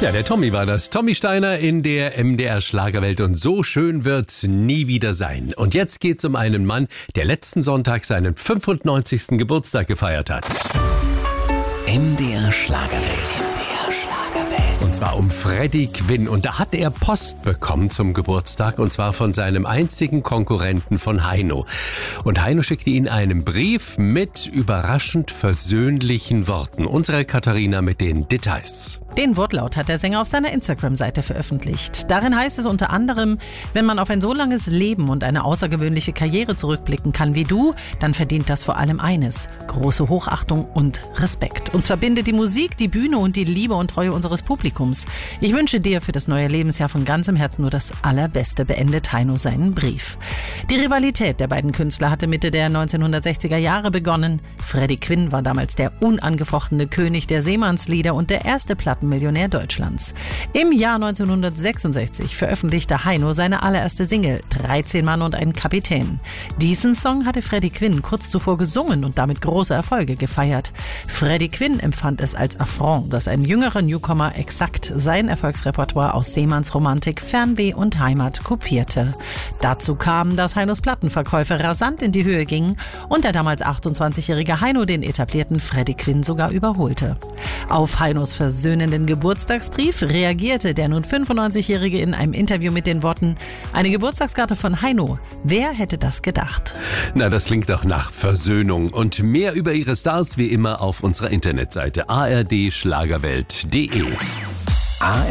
Ja, der Tommy war das. Tommy Steiner in der MDR Schlagerwelt. Und so schön wird's nie wieder sein. Und jetzt geht's um einen Mann, der letzten Sonntag seinen 95. Geburtstag gefeiert hat. MDR Schlagerwelt. Und zwar um Freddie Quinn. Und da hat er Post bekommen zum Geburtstag. Und zwar von seinem einzigen Konkurrenten, von Heino. Und Heino schickte ihm einen Brief mit überraschend versöhnlichen Worten. Unsere Katharina mit den Details. Den Wortlaut hat der Sänger auf seiner Instagram-Seite veröffentlicht. Darin heißt es unter anderem: Wenn man auf ein so langes Leben und eine außergewöhnliche Karriere zurückblicken kann wie du, dann verdient das vor allem eines: große Hochachtung und Respekt. Uns verbindet die Musik, die Bühne und die Liebe und Treue unseres Publikums. Ich wünsche dir für das neue Lebensjahr von ganzem Herzen nur das Allerbeste, beendet Heino seinen Brief. Die Rivalität der beiden Künstler hatte Mitte der 1960er Jahre begonnen. Freddie Quinn war damals der unangefochtene König der Seemannslieder und der erste Millionär Deutschlands. Im Jahr 1966 veröffentlichte Heino seine allererste Single 13 Mann und ein Kapitän. Diesen Song hatte Freddie Quinn kurz zuvor gesungen und damit große Erfolge gefeiert. Freddie Quinn empfand es als Affront, dass ein jüngerer Newcomer exakt sein Erfolgsrepertoire aus Seemannsromantik, Fernweh und Heimat kopierte. Dazu kam, dass Heinos Plattenverkäufe rasant in die Höhe gingen und der damals 28-jährige Heino den etablierten Freddie Quinn sogar überholte. Auf Heinos versöhnenden Geburtstagsbrief reagierte der nun 95-Jährige in einem Interview mit den Worten: Eine Geburtstagskarte von Heino. Wer hätte das gedacht? Na, das klingt doch nach Versöhnung. Und mehr über ihre Stars wie immer auf unserer Internetseite ardschlagerwelt.de.